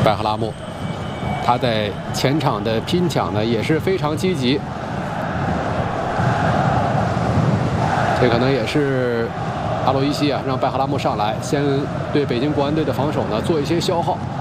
拜赫拉木，他在前场的拼抢呢也是非常积极。这可能也是阿洛伊西啊，让拜赫拉木上来，先对北京国安队的防守呢做一些消耗。